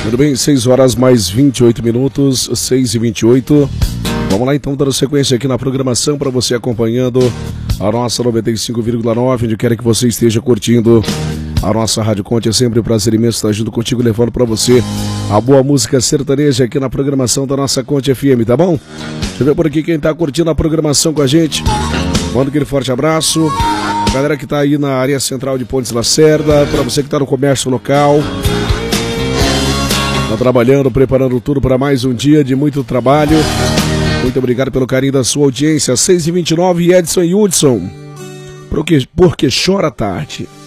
Tudo bem, 6 horas mais 28 minutos, 6h28. Vamos lá então, dando sequência aqui na programação para você acompanhando a nossa 95,9, onde quer que você esteja curtindo a nossa Rádio Conte. É sempre um prazer imenso estar junto contigo, levando para você a boa música sertaneja aqui na programação da nossa Conte FM, tá bom? Deixa eu ver por aqui quem tá curtindo a programação com a gente. Manda aquele forte abraço. Galera que tá aí na área central de Pontes Lacerda, para você que tá no comércio local, tá trabalhando, preparando tudo para mais um dia de muito trabalho. Muito obrigado pelo carinho da sua audiência. 6h29, Edson e Hudson. Porque chora tarde.